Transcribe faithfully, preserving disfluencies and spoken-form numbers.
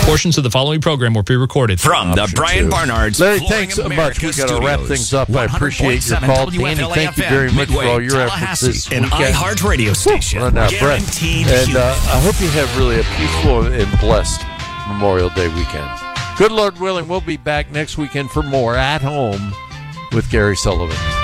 Portions of the following program were pre-recorded. From the Brian two. Barnard's Larry, Flooring thanks so America much. We got to wrap Studios. things up. I appreciate your call. Danny, thank you very much for all your efforts this An weekend. iHeart radio station. Run out of breath. Guaranteed And uh, heat. I hope you have really a peaceful and blessed Memorial Day weekend. Good Lord willing, we'll be back next weekend for more At Home with Gary Sullivan.